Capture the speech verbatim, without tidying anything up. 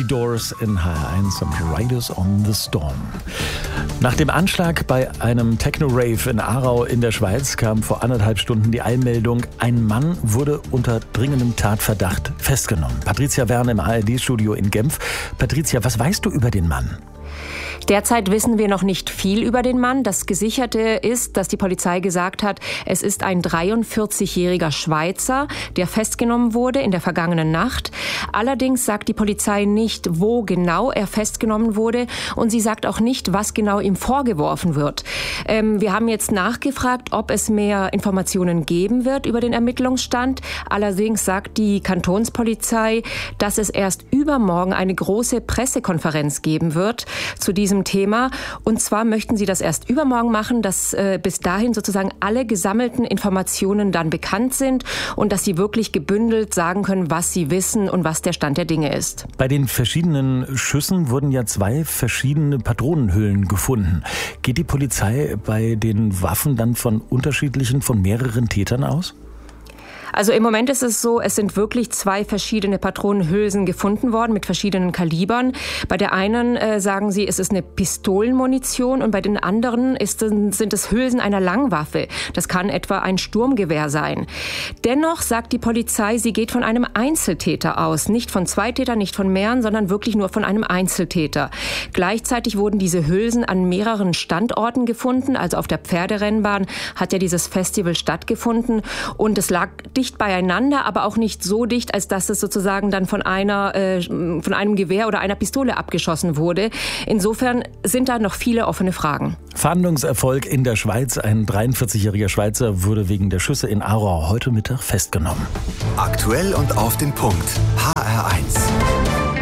Doors in H R eins und Riders on the Storm. Nach dem Anschlag bei einem Techno-Rave in Aarau in der Schweiz kam vor anderthalb Stunden die Eilmeldung, ein Mann wurde unter dringendem Tatverdacht festgenommen. Patricia Wern im A R D-Studio in Genf. Patricia, was weißt du über den Mann? Derzeit wissen wir noch nicht viel über den Mann. Das Gesicherte ist, dass die Polizei gesagt hat, es ist ein dreiundvierzigjähriger Schweizer, der festgenommen wurde in der vergangenen Nacht. Allerdings sagt die Polizei nicht, wo genau er festgenommen wurde, und sie sagt auch nicht, was genau ihm vorgeworfen wird. Ähm, wir haben jetzt nachgefragt, ob es mehr Informationen geben wird über den Ermittlungsstand. Allerdings sagt die Kantonspolizei, dass es erst übermorgen eine große Pressekonferenz geben wird zu diesem Thema. Und zwar möchten sie das erst übermorgen machen, dass äh, bis dahin sozusagen alle gesammelten Informationen dann bekannt sind und dass sie wirklich gebündelt sagen können, was sie wissen und was der Stand der Dinge ist. Bei den verschiedenen Schüssen wurden ja zwei verschiedene Patronenhüllen gefunden. Geht die Polizei bei den Waffen dann von unterschiedlichen, von mehreren Tätern aus? Also im Moment ist es so, es sind wirklich zwei verschiedene Patronenhülsen gefunden worden mit verschiedenen Kalibern. Bei der einen äh, sagen sie, es ist eine Pistolenmunition, und bei den anderen ist, sind es Hülsen einer Langwaffe. Das kann etwa ein Sturmgewehr sein. Dennoch sagt die Polizei, sie geht von einem Einzeltäter aus. Nicht von zwei Tätern, nicht von mehreren, sondern wirklich nur von einem Einzeltäter. Gleichzeitig wurden diese Hülsen an mehreren Standorten gefunden. Also auf der Pferderennbahn hat ja dieses Festival stattgefunden, und es lag dicht beieinander, aber auch nicht so dicht, als dass es sozusagen dann von einer, äh, von einem Gewehr oder einer Pistole abgeschossen wurde. Insofern sind da noch viele offene Fragen. Fahndungserfolg in der Schweiz. Ein dreiundvierzigjähriger Schweizer wurde wegen der Schüsse in Aarau heute Mittag festgenommen. Aktuell und auf den Punkt. H R eins.